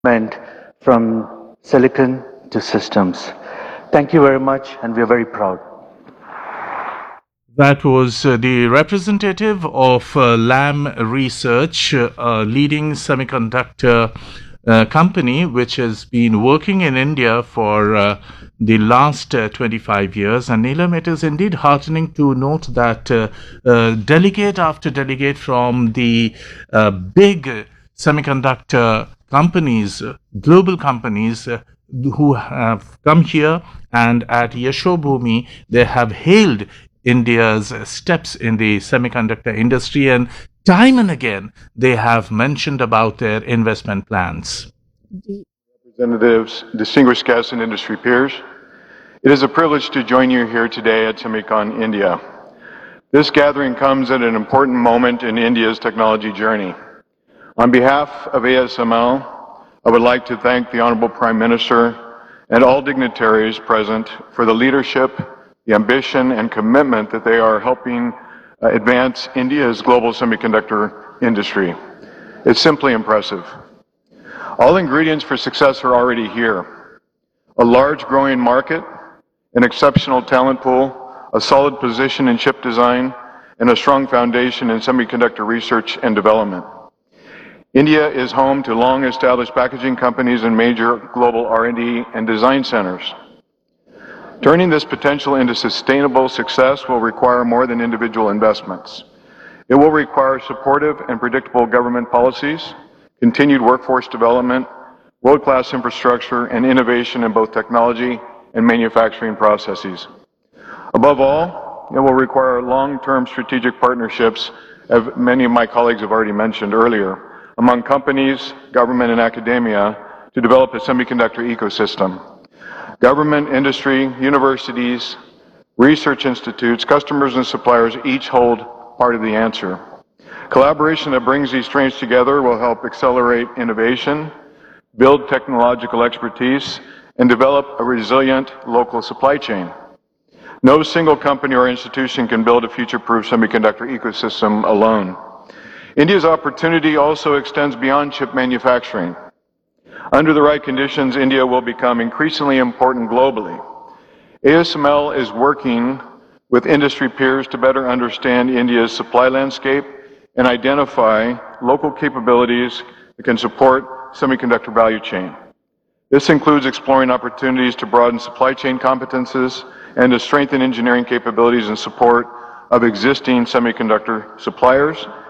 meant from silicon to systems. Thank you very much, and we are very proud. That was the representative of Lam Research, a leading semiconductor company which has been working in India for the last 25 years. And Neelam, it is indeed heartening to note that delegate after delegate from the big semiconductor companies, global companies, who have come here and at Yashobhumi, they have hailed India's steps in the semiconductor industry, and time and again they have mentioned about their investment plans. Representatives, distinguished guests, and industry peers, it is a privilege to join you here today at Semicon India. This gathering comes at an important moment in India's technology journey. On behalf of ASML, I would like to thank the Honorable Prime Minister and all dignitaries present for the leadership, the ambition, and commitment that they are helping advance India's global semiconductor industry. It's simply impressive. All ingredients for success are already here. A large growing market, an exceptional talent pool, a solid position in chip design, and a strong foundation in semiconductor research and development. India is home to long-established packaging companies and major global R&D and design centers. Turning this potential into sustainable success will require more than individual investments. It will require supportive and predictable government policies, continued workforce development, world-class infrastructure, and innovation in both technology and manufacturing processes. Above all, it will require long-term strategic partnerships, as many of my colleagues have already mentioned earlier, among companies, government, and academia to develop a semiconductor ecosystem. Government, industry, universities, research institutes, customers, and suppliers each hold part of the answer. Collaboration that brings these strengths together will help accelerate innovation, build technological expertise, and develop a resilient local supply chain. No single company or institution can build a future-proof semiconductor ecosystem alone. India's opportunity also extends beyond chip manufacturing. Under the right conditions, India will become increasingly important globally. ASML is working with industry peers to better understand India's supply landscape and identify local capabilities that can support semiconductor value chain. This includes exploring opportunities to broaden supply chain competences and to strengthen engineering capabilities in support of existing semiconductor suppliers